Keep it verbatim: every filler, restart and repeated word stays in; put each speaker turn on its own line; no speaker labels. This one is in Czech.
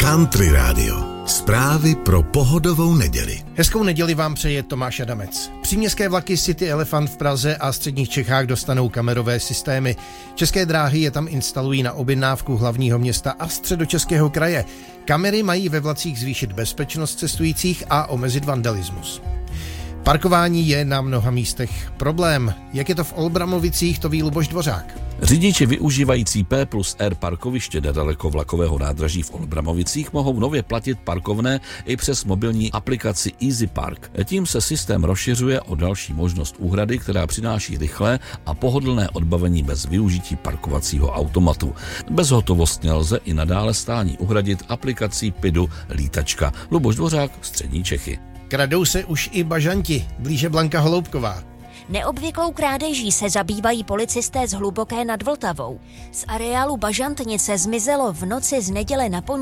Country Radio. Zprávy pro pohodovou neděli.
Hezkou neděli vám přeje Tomáš Adamec. Příměstské vlaky City Elephant v Praze a středních Čechách dostanou kamerové systémy. České dráhy je tam instalují na objednávku hlavního města a Středočeského kraje. Kamery mají ve vlacích zvýšit bezpečnost cestujících a omezit vandalismus. Parkování je na mnoha místech problém. Jak je to v Olbramovicích, to ví Luboš Dvořák.
Řidiči využívající P plus R parkoviště nedaleko vlakového nádraží v Olbramovicích mohou nově platit parkovné i přes mobilní aplikaci Easy Park. Tím se systém rozšiřuje o další možnost úhrady, která přináší rychlé a pohodlné odbavení bez využití parkovacího automatu. Bezhotovostně lze i nadále stání uhradit aplikací Pidu Lítačka. Luboš Dvořák, Střední Čechy.
Kradou se už i bažanti, blíže Blanka Holoubková.
Neobvyklou krádeží se zabývají policisté z Hluboké nad Vltavou. Z areálu Bažantnice zmizelo v noci z neděle na pondělí